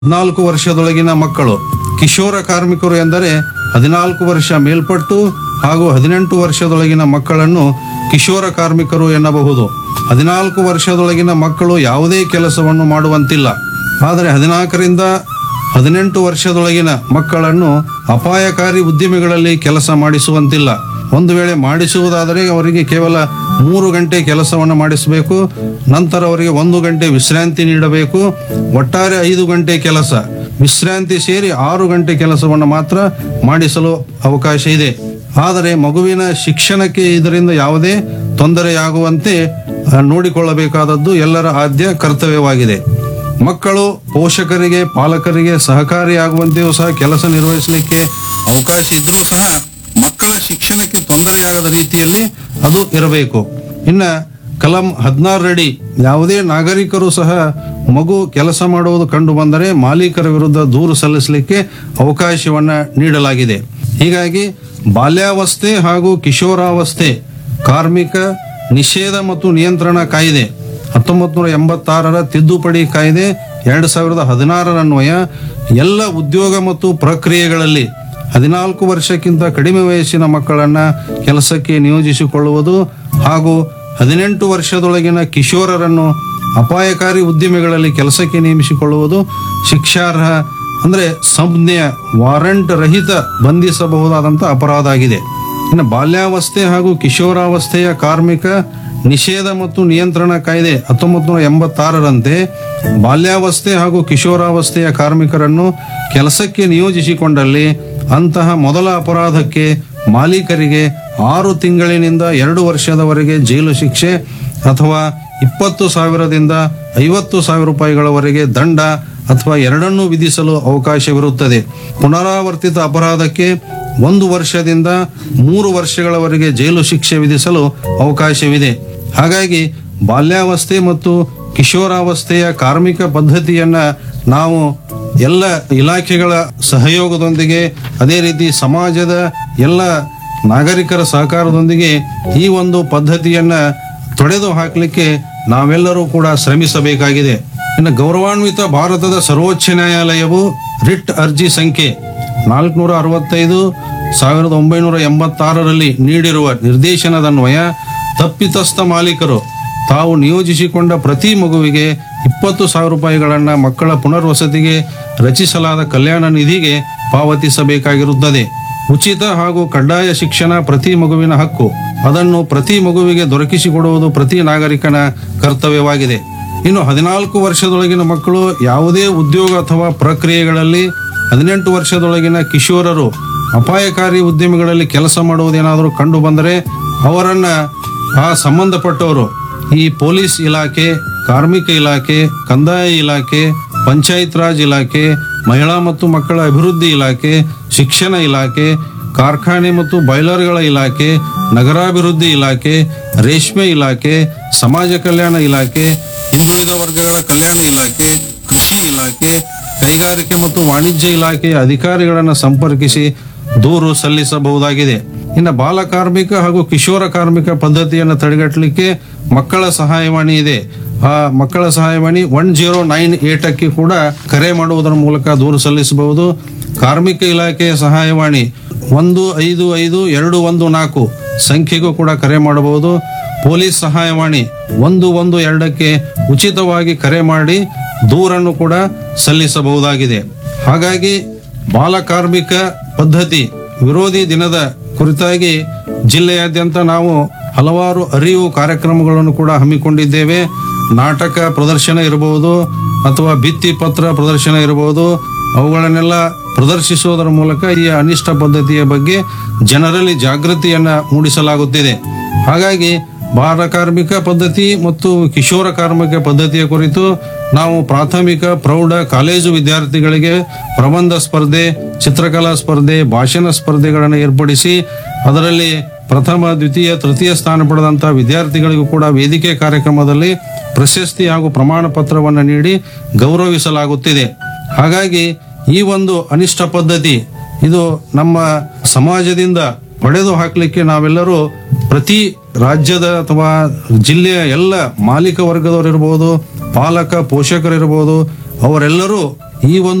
14 ವರ್ಷದೊಳಗಿನ ಮಕ್ಕಳು. ಕಿಶೋರ ಕಾರ್ಮಿಕರು ಎಂದರೆ 14 ವರ್ಷ ಮೇಲ್ಪಟ್ಟು ಹಾಗೂ 18 ವರ್ಷದೊಳಗಿನ ಮಕ್ಕಳನ್ನು ಕಿಶೋರ ಕಾರ್ಮಿಕರು ಎನ್ನಬಹುದು. 14 ವರ್ಷದೊಳಗಿನ ಮಕ್ಕಳು ಯಾವುದೇ ಕೆಲಸವನ್ನು ಮಾಡುವಂತಿಲ್ಲ. ಆದರೆ 14ರಿಂದ 18 ವರ್ಷದೊಳಗಿನ ಮಕ್ಕಳನ್ನು ಅಪಾಯಕಾರಿ ಉದ್ದಿಮೆಗಳಲ್ಲಿ ಕೆಲಸ ಮಾಡಿಸುವಂತಿಲ್ಲ. ಒಂದು ವೇಳೆ ಮಾಡಿಸುವುದಾದರೆ ಅವರಿಗೆ ಕೇವಲ 3 ಗಂಟೆ ಕೆಲಸವನ್ನು ಮಾಡಿಸಬೇಕು. ನಂತರ ಅವರಿಗೆ 1 ಗಂಟೆ ವಿಶ್ರಾಂತಿ ನೀಡಬೇಕು. ಒಟ್ಟಾರೆ 5 ಗಂಟೆ ಕೆಲಸ, ವಿಶ್ರಾಂತಿ ಸೇರಿ 6 ಗಂಟೆ ಕೆಲಸವನ್ನು ಮಾತ್ರ ಮಾಡಿಸಲು ಅವಕಾಶ ಇದೆ. ಆದರೆ ಮಗುವಿನ ಶಿಕ್ಷಣಕ್ಕೆ ಇದರಿಂದ ಯಾವುದೇ ತೊಂದರೆಯಾಗುವಂತೆ ನೋಡಿಕೊಳ್ಳಬೇಕಾದದ್ದು ಎಲ್ಲರ ಆದ್ಯ ಕರ್ತವ್ಯವಾಗಿದೆ. ಮಕ್ಕಳು ಪೋಷಕರಿಗೆ, ಪಾಲಕರಿಗೆ ಸಹಕಾರಿಯಾಗುವಂತೆಯೂ ಸಹ ಕೆಲಸ ನಿರ್ವಹಿಸಲಿಕ್ಕೆ ಅವಕಾಶ ಇದ್ದರೂ ಸಹ ಮಕ್ಕಳ ಶಿಕ್ಷಣಕ್ಕೆ ತೊಂದರೆಯಾಗದ ರೀತಿಯಲ್ಲಿ ಅದು ಇರಬೇಕು. ಇನ್ನು ಕಲಂ 16 ಯಾವುದೇ ನಾಗರಿಕರು ಸಹ ಮಗು ಕೆಲಸ ಮಾಡುವುದು ಕಂಡು ಬಂದರೆ ಮಾಲೀಕರ ವಿರುದ್ಧ ದೂರು ಸಲ್ಲಿಸಲಿಕ್ಕೆ ಅವಕಾಶವನ್ನ ನೀಡಲಾಗಿದೆ. ಹೀಗಾಗಿ ಬಾಲ್ಯಾವಸ್ಥೆ ಹಾಗೂ ಕಿಶೋರಾವಸ್ಥೆ ಕಾರ್ಮಿಕ ನಿಷೇಧ ಮತ್ತು ನಿಯಂತ್ರಣ ಕಾಯ್ದೆ 1986 ತಿದ್ದುಪಡಿ ಕಾಯ್ದೆ 2016 ಅನ್ವಯ ಎಲ್ಲ ಉದ್ಯೋಗ ಮತ್ತು ಪ್ರಕ್ರಿಯೆಗಳಲ್ಲಿ 14 ವರ್ಷಕ್ಕಿಂತ ಕಡಿಮೆ ವಯಸ್ಸಿನ ಮಕ್ಕಳನ್ನ ಕೆಲಸಕ್ಕೆ ನಿಯೋಜಿಸಿಕೊಳ್ಳುವುದು ಹಾಗೂ 18 ವರ್ಷದೊಳಗಿನ ಕಿಶೋರರನ್ನು ಅಪಾಯಕಾರಿ ಉದ್ದಿಮೆಗಳಲ್ಲಿ ಕೆಲಸಕ್ಕೆ ನೇಮಿಸಿಕೊಳ್ಳುವುದು ಶಿಕ್ಷಾರ್ಹ, ಅಂದರೆ ಸಂಜ್ಞೆಯ ವಾರಂಟ್ ರಹಿತ ಬಂಧಿಸಬಹುದಾದಂಥ ಅಪರಾಧ ಆಗಿದೆ. ಇನ್ನು ಬಾಲ್ಯಾವಸ್ಥೆ ಹಾಗೂ ಕಿಶೋರಾವಸ್ಥೆಯ ಕಾರ್ಮಿಕ ನಿಷೇಧ ಮತ್ತು ನಿಯಂತ್ರಣ ಕಾಯ್ದೆ 1986ರಂತೆ ಬಾಲ್ಯಾವಸ್ಥೆ ಹಾಗೂ ಕಿಶೋರಾವಸ್ಥೆಯ ಕಾರ್ಮಿಕರನ್ನು ಕೆಲಸಕ್ಕೆ ನಿಯೋಜಿಸಿಕೊಂಡಲ್ಲಿ ಅಂತಹ ಮೊದಲ ಅಪರಾಧಕ್ಕೆ ಮಾಲೀಕರಿಗೆ 6 ತಿಂಗಳಿನಿಂದ 2 ವರ್ಷದವರೆಗೆ ಜೈಲು ಶಿಕ್ಷೆ ಅಥವಾ 20,000ದಿಂದ 50,000 ರೂಪಾಯಿಗಳವರೆಗೆ ದಂಡ ಅಥವಾ ಎರಡನ್ನೂ ವಿಧಿಸಲು ಅವಕಾಶವಿರುತ್ತದೆ. ಪುನರಾವರ್ತಿತ ಅಪರಾಧಕ್ಕೆ 1 ವರ್ಷದಿಂದ 3 ವರ್ಷಗಳವರೆಗೆ ಜೈಲು ಶಿಕ್ಷೆ ವಿಧಿಸಲು ಅವಕಾಶವಿದೆ. ಹಾಗಾಗಿ ಬಾಲ್ಯಾವಸ್ಥೆ ಮತ್ತು ಕಿಶೋರಾವಸ್ಥೆಯ ಕಾರ್ಮಿಕ ಪದ್ಧತಿಯನ್ನ ನಾವು ಎಲ್ಲ ಇಲಾಖೆಗಳ ಸಹಯೋಗದೊಂದಿಗೆ, ಅದೇ ರೀತಿ ಸಮಾಜದ ಎಲ್ಲ ನಾಗರಿಕರ ಸಹಕಾರದೊಂದಿಗೆ ಈ ಒಂದು ಪದ್ಧತಿಯನ್ನ ತೊಡೆದು ಹಾಕಲಿಕ್ಕೆ ನಾವೆಲ್ಲರೂ ಕೂಡ ಶ್ರಮಿಸಬೇಕಾಗಿದೆ. ಇನ್ನು ಗೌರವಾನ್ವಿತ ಭಾರತದ ಸರ್ವೋಚ್ಚ ನ್ಯಾಯಾಲಯವು ರಿಟ್ ಅರ್ಜಿ ಸಂಖ್ಯೆ 465 1986ರಲ್ಲಿ ನೀಡಿರುವ ನಿರ್ದೇಶನದನ್ವಯ ತಪ್ಪಿತಸ್ಥ ಮಾಲೀಕರು ತಾವು ನಿಯೋಜಿಸಿಕೊಂಡ ಪ್ರತಿ ಮಗುವಿಗೆ 20,000 ರೂಪಾಯಿಗಳನ್ನು ಮಕ್ಕಳ ಪುನರ್ವಸತಿಗೆ ರಚಿಸಲಾದ ಕಲ್ಯಾಣ ನಿಧಿಗೆ ಪಾವತಿಸಬೇಕಾಗಿರುತ್ತದೆ. ಉಚಿತ ಹಾಗೂ ಕಡ್ಡಾಯ ಶಿಕ್ಷಣ ಪ್ರತಿ ಮಗುವಿನ ಹಕ್ಕು. ಅದನ್ನು ಪ್ರತಿ ಮಗುವಿಗೆ ದೊರಕಿಸಿಕೊಡುವುದು ಪ್ರತಿ ನಾಗರಿಕನ ಕರ್ತವ್ಯವಾಗಿದೆ. ಇನ್ನು 14 ವರ್ಷದೊಳಗಿನ ಮಕ್ಕಳು ಯಾವುದೇ ಉದ್ಯೋಗ ಅಥವಾ ಪ್ರಕ್ರಿಯೆಗಳಲ್ಲಿ, 18 ವರ್ಷದೊಳಗಿನ ಕಿಶೋರರು ಅಪಾಯಕಾರಿ ಉದ್ಯಮಗಳಲ್ಲಿ ಕೆಲಸ ಮಾಡುವುದೇನಾದರೂ ಕಂಡು ಬಂದರೆ ಅವರನ್ನ ಆ ಸಂಬಂಧಪಟ್ಟವರು ಈ ಪೊಲೀಸ್ ಇಲಾಖೆ, ಕಾರ್ಮಿಕ ಇಲಾಖೆ, ಕಂದಾಯ ಇಲಾಖೆ, ಪಂಚಾಯತ್ ರಾಜ್ ಇಲಾಖೆ, ಮಹಿಳಾ ಮತ್ತು ಮಕ್ಕಳ ಅಭಿವೃದ್ಧಿ ಇಲಾಖೆ, ಶಿಕ್ಷಣ ಇಲಾಖೆ, ಕಾರ್ಖಾನೆ ಮತ್ತು ಬಾಯ್ಲರ್ಗಳ ಇಲಾಖೆ, ನಗರಾಭಿವೃದ್ಧಿ ಇಲಾಖೆ, ರೇಷ್ಮೆ ಇಲಾಖೆ, ಸಮಾಜ ಕಲ್ಯಾಣ ಇಲಾಖೆ, ಹಿಂದುಳಿದ ವರ್ಗಗಳ ಕಲ್ಯಾಣ ಇಲಾಖೆ, ಕೃಷಿ ಇಲಾಖೆ, ಕೈಗಾರಿಕೆ ಮತ್ತು ವಾಣಿಜ್ಯ ಇಲಾಖೆಯ ಅಧಿಕಾರಿಗಳನ್ನು ಸಂಪರ್ಕಿಸಿ ದೂರು ಸಲ್ಲಿಸಬಹುದಾಗಿದೆ. ಇನ್ನು ಬಾಲ ಕಾರ್ಮಿಕ ಹಾಗೂ ಕಿಶೋರ ಕಾರ್ಮಿಕ ಪದ್ಧತಿಯನ್ನು ತಡೆಗಟ್ಟಲಿಕ್ಕೆ ಮಕ್ಕಳ ಸಹಾಯವಾಣಿ ಇದೆ. ಆ ಮಕ್ಕಳ ಸಹಾಯವಾಣಿ 1098ಕ್ಕೆ ಕೂಡ ಕರೆ ಮಾಡುವುದರ ಮೂಲಕ ದೂರು ಸಲ್ಲಿಸಬಹುದು. ಕಾರ್ಮಿಕ ಇಲಾಖೆಯ ಸಹಾಯವಾಣಿ 155-214 ಸಂಖ್ಯೆಗೂ ಕೂಡ ಕರೆ ಮಾಡಬಹುದು. ಪೊಲೀಸ್ ಸಹಾಯವಾಣಿ 112ಕ್ಕೆ ಉಚಿತವಾಗಿ ಕರೆ ಮಾಡಿ ದೂರನ್ನು ಕೂಡ ಸಲ್ಲಿಸಬಹುದಾಗಿದೆ. ಹಾಗಾಗಿ ಬಾಲ ಕಾರ್ಮಿಕ ಪದ್ಧತಿ ವಿರೋಧಿ ದಿನದ ಕುರಿತಾಗಿ ಜಿಲ್ಲೆಯಾದ್ಯಂತ ನಾವು ಹಲವಾರು ಅರಿವು ಕಾರ್ಯಕ್ರಮಗಳನ್ನು ಕೂಡ ಹಮ್ಮಿಕೊಂಡಿದ್ದೇವೆ. ನಾಟಕ ಪ್ರದರ್ಶನ ಇರಬಹುದು ಅಥವಾ ಭಿತ್ತಿ ಪತ್ರ ಪ್ರದರ್ಶನ ಇರಬಹುದು. ಅವುಗಳನ್ನೆಲ್ಲ ಪ್ರದರ್ಶಿಸುವುದರ ಮೂಲಕ ಈ ಅನಿಷ್ಟ ಪದ್ಧತಿಯ ಬಗ್ಗೆ ಜನರಲ್ಲಿ ಜಾಗೃತಿಯನ್ನ ಮೂಡಿಸಲಾಗುತ್ತಿದೆ. ಹಾಗಾಗಿ ಬಾಲ ಕಾರ್ಮಿಕ ಪದ್ಧತಿ ಮತ್ತು ಕಿಶೋರ ಕಾರ್ಮಿಕ ಪದ್ಧತಿಯ ಕುರಿತು ನಾವು ಪ್ರಾಥಮಿಕ, ಪ್ರೌಢ, ಕಾಲೇಜು ವಿದ್ಯಾರ್ಥಿಗಳಿಗೆ ಪ್ರಬಂಧ ಸ್ಪರ್ಧೆ, ಚಿತ್ರಕಲಾ ಸ್ಪರ್ಧೆ, ಭಾಷಣ ಸ್ಪರ್ಧೆಗಳನ್ನು ಏರ್ಪಡಿಸಿ ಅದರಲ್ಲಿ ಪ್ರಥಮ, ದ್ವಿತೀಯ, ತೃತೀಯ ಸ್ಥಾನ ಪಡೆದಂತಹ ವಿದ್ಯಾರ್ಥಿಗಳಿಗೂ ಕೂಡ ವೇದಿಕೆ ಕಾರ್ಯಕ್ರಮದಲ್ಲಿ ಪ್ರಶಸ್ತಿ ಹಾಗೂ ಪ್ರಮಾಣ ಪತ್ರವನ್ನು ನೀಡಿ ಗೌರವಿಸಲಾಗುತ್ತಿದೆ. ಹಾಗಾಗಿ ಈ ಒಂದು ಅನಿಷ್ಟ ಪದ್ಧತಿ ಇದು ನಮ್ಮ ಸಮಾಜದಿಂದ ಹೊಡೆದು ಹಾಕಲಿಕ್ಕೆ ನಾವೆಲ್ಲರೂ ಪ್ರತಿ ರಾಜ್ಯದ ಅಥವಾ ಜಿಲ್ಲೆಯ ಎಲ್ಲ ಮಾಲೀಕ ವರ್ಗದವರಿರ್ಬೋದು, ಪಾಲಕ ಪೋಷಕರಿರ್ಬೋದು, ಅವರೆಲ್ಲರೂ ಈ ಒಂದು